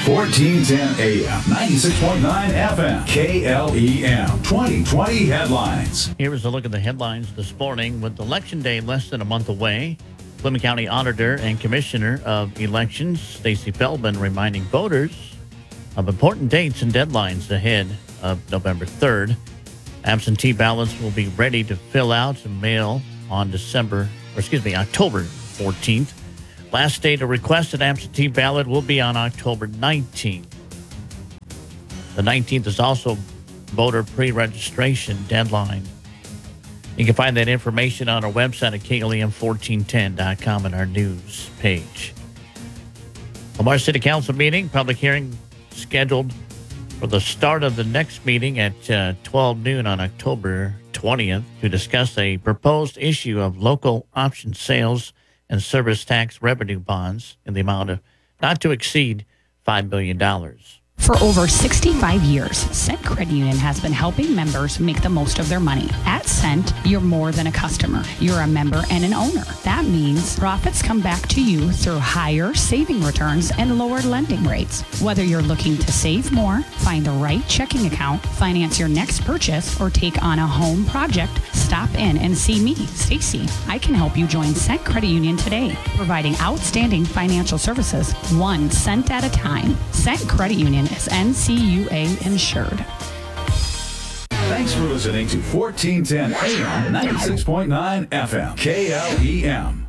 1410 AM, 96.9 FM, KLEM, 2020 headlines. Here is a look at the headlines this morning. With Election Day less than a month away, Clement County Auditor and Commissioner of Elections, Stacey Feldman, reminding voters of important dates and deadlines ahead of November 3rd. Absentee ballots will be ready to fill out and mail on October 14th. Last day to request an absentee ballot will be on October 19th. The 19th is also voter pre-registration deadline. You can find that information on our website at KLEM1410.com and our news page. Lamar City Council meeting, public hearing scheduled for the start of the next meeting at 12 noon on October 20th to discuss a proposed issue of local option sales and service tax revenue bonds in the amount of not to exceed $5 billion. For over 65 years, Cent Credit Union has been helping members make the most of their money. At Cent, you're more than a customer. You're a member and an owner. That means profits come back to you through higher saving returns and lower lending rates. Whether you're looking to save more, find the right checking account, finance your next purchase, or take on a home project, stop in and see me, Stacy. I can help you join Cent Credit Union today, providing outstanding financial services, 1 cent at a time. Cent Credit Union is NCUA insured. Thanks for listening to 1410 AM, 96.9 FM, KLEM.